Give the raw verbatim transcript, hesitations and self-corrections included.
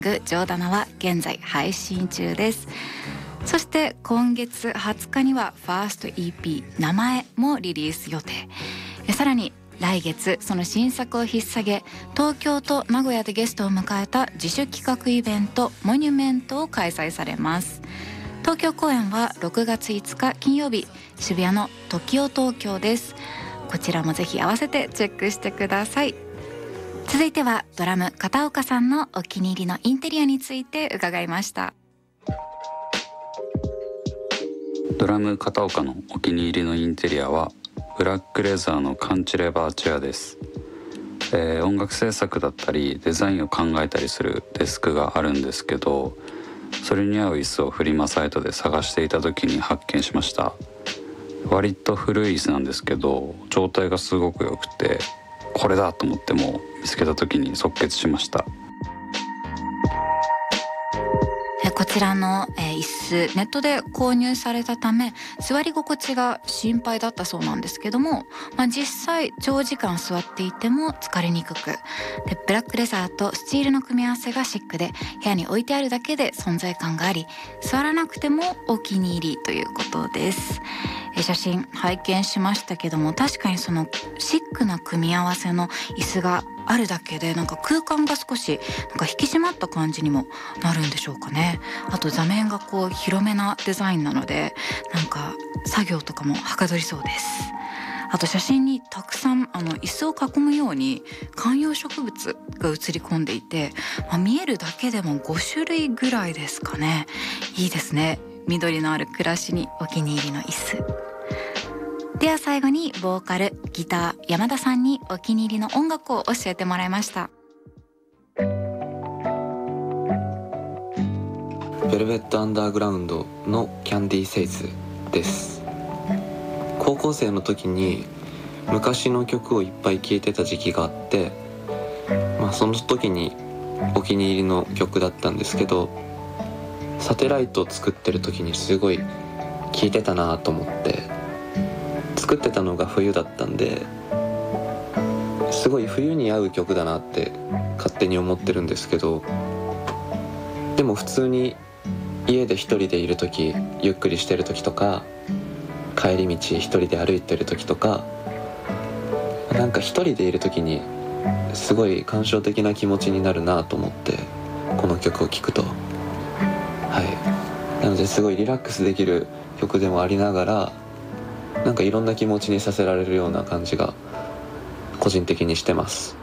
グジョーダナは現在配信中です。そして今月はつかにはファースト イーピー 名前もリリース予定。さらに来月その新作を引っ提げ東京と名古屋でゲストを迎えた自主企画イベントモニュメントを開催されます。東京公演はろくがついつか金曜日、渋谷の時代東京です。こちらもぜひ合わせてチェックしてください。続いてはドラム片岡さんのお気に入りのインテリアについて伺いました。 ドラム片岡のお気に入りのインテリアはブラックレザーのカンチレバーチェアです。えー、音楽制作だったりデザインを考えたりするデスクがあるんですけど、それに合う椅子をフリマサイトで探していた時に発見しました。割と古い椅子なんですけど状態がすごく良くて、これだと思っても見つけた時に即決しました。 こちらの椅子ネットで購入されたため座り心地が心配だったそうなんですけども、まあ、実際長時間座っていても疲れにくくで、ブラックレザーとスチールの組み合わせがシックで部屋に置いてあるだけで存在感があり、座らなくてもお気に入りということです。写真拝見しましたけども、確かにそのシックな組み合わせの椅子があるだけでなんか空間が少しなんか引き締まった感じにもなるんでしょうかね。あと座面がこう広めなデザインなのでなんか作業とかもはかどりそうです。あと写真にたくさんあの椅子を囲むように観葉植物が映り込んでいて、まあ、見えるだけでもごしゅるいぐらいですかね。いいですね。緑のある暮らしにお気に入りの椅子では、最後にボーカルギター山田さんにお気に入りの音楽を教えてもらいました。 ベルベットアンダーグラウンドのキャンディーセイズです。高校生の時に昔の曲をいっぱい聴いてた時期があって、まあ、その時にお気に入りの曲だったんですけど、サテライトを作ってる時にすごい聴いてたなと思って、作ってたのが冬だったんで、すごい冬に合う曲だなって勝手に思ってるんですけど、でも普通に家で一人でいる時、ゆっくりしてる時とか帰り道一人で歩いてる時とか、なんか一人でいる時にすごい感傷的な気持ちになるなと思って、この曲を聴くと、はいなのですごいリラックスできる曲でもありながら、なんかいろんな気持ちにさせられるような感じが個人的にしてます。